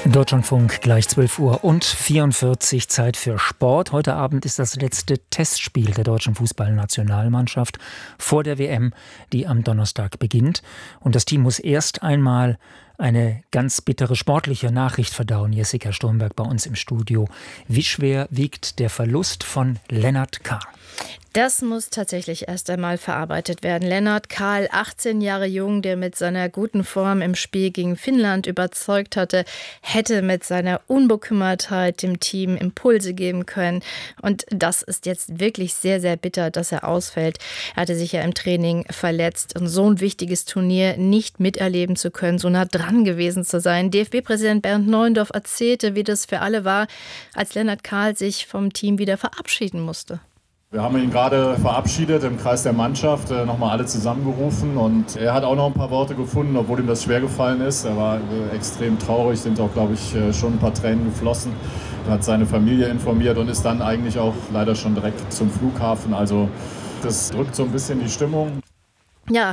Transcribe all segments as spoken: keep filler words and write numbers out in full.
Deutschlandfunk, gleich zwölf Uhr und vierundvierzig, Zeit für Sport. Heute Abend ist das letzte Testspiel der deutschen Fußballnationalmannschaft vor der W M, die am Donnerstag beginnt. Und das Team muss erst einmal eine ganz bittere sportliche Nachricht verdauen. Jessica Sturmberg bei uns im Studio. Wie schwer wiegt der Verlust von Lennart Kahl? Das muss tatsächlich erst einmal verarbeitet werden. Lennart Kahl, achtzehn Jahre jung, der mit seiner guten Form im Spiel gegen Finnland überzeugt hatte, hätte mit seiner Unbekümmertheit dem Team Impulse geben können. Und das ist jetzt wirklich sehr, sehr bitter, dass er ausfällt. Er hatte sich ja im Training verletzt und so ein wichtiges Turnier nicht miterleben zu können, so nah dran gewesen zu sein. D F B-Präsident Bernd Neuendorf erzählte, wie das für alle war, als Lennart Kahl sich vom Team wieder verabschieden musste. Wir haben ihn gerade verabschiedet im Kreis der Mannschaft, äh, nochmal alle zusammengerufen, und er hat auch noch ein paar Worte gefunden, obwohl ihm das schwer gefallen ist. Er war äh, extrem traurig, sind auch, glaube ich, äh, schon ein paar Tränen geflossen, hat seine Familie informiert und ist dann eigentlich auch leider schon direkt zum Flughafen. Also das drückt so ein bisschen die Stimmung. Ja,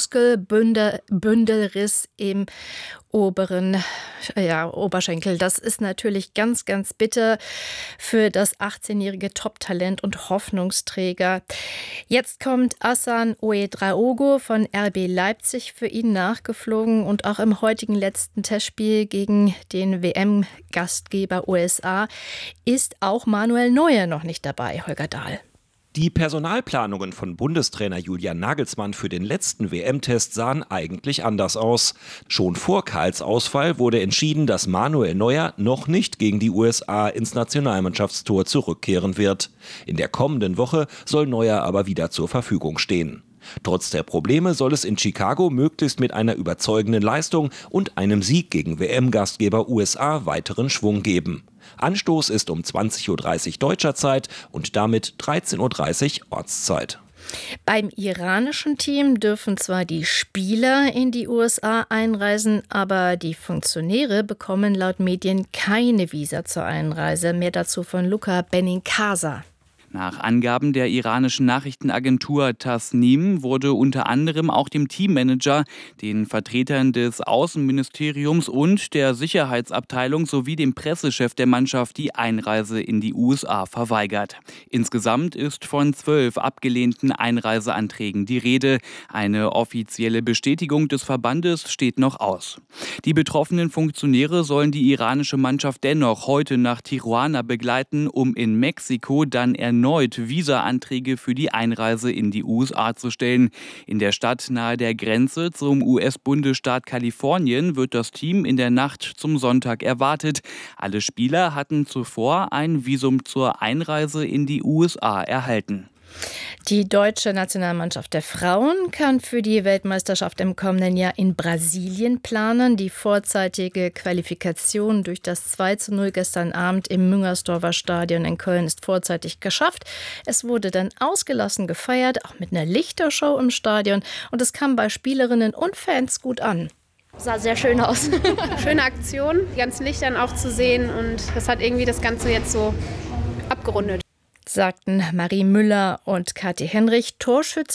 Muskelbündelriss im oberen ja, Oberschenkel. Das ist natürlich ganz, ganz bitter für das achtzehnjährige Top-Talent und Hoffnungsträger. Jetzt kommt Hassan Ouedraogo von R B Leipzig für ihn nachgeflogen, und auch im heutigen letzten Testspiel gegen den W M-Gastgeber U S A ist auch Manuel Neuer noch nicht dabei, Holger Dahl. Die Personalplanungen von Bundestrainer Julian Nagelsmann für den letzten W M-Test sahen eigentlich anders aus. Schon vor Kahls Ausfall wurde entschieden, dass Manuel Neuer noch nicht gegen die U S A ins Nationalmannschaftstor zurückkehren wird. In der kommenden Woche soll Neuer aber wieder zur Verfügung stehen. Trotz der Probleme soll es in Chicago möglichst mit einer überzeugenden Leistung und einem Sieg gegen W M-Gastgeber U S A weiteren Schwung geben. Anstoß ist um zwanzig Uhr dreißig deutscher Zeit und damit dreizehn Uhr dreißig Ortszeit. Beim iranischen Team dürfen zwar die Spieler in die U S A einreisen, aber die Funktionäre bekommen laut Medien keine Visa zur Einreise. Mehr dazu von Luca Benincasa. Nach Angaben der iranischen Nachrichtenagentur Tasnim wurde unter anderem auch dem Teammanager, den Vertretern des Außenministeriums und der Sicherheitsabteilung sowie dem Pressechef der Mannschaft die Einreise in die U S A verweigert. Insgesamt ist von zwölf abgelehnten Einreiseanträgen die Rede. Eine offizielle Bestätigung des Verbandes steht noch aus. Die betroffenen Funktionäre sollen die iranische Mannschaft dennoch heute nach Tijuana begleiten, um in Mexiko dann erneut erneut Visa-Anträge für die Einreise in die U S A zu stellen. In der Stadt nahe der Grenze zum U S-Bundesstaat Kalifornien wird das Team in der Nacht zum Sonntag erwartet. Alle Spieler hatten zuvor ein Visum zur Einreise in die U S A erhalten. Die deutsche Nationalmannschaft der Frauen kann für die Weltmeisterschaft im kommenden Jahr in Brasilien planen. Die vorzeitige Qualifikation durch das zwei zu null gestern Abend im Müngersdorfer Stadion in Köln ist vorzeitig geschafft. Es wurde dann ausgelassen gefeiert, auch mit einer Lichtershow im Stadion. Und es kam bei Spielerinnen und Fans gut an. Sah sehr schön aus. Schöne Aktion, die ganzen Lichtern auch zu sehen. Und das hat irgendwie das Ganze jetzt so abgerundet, sagten Marie Müller und Kathi Henrich. Torschütze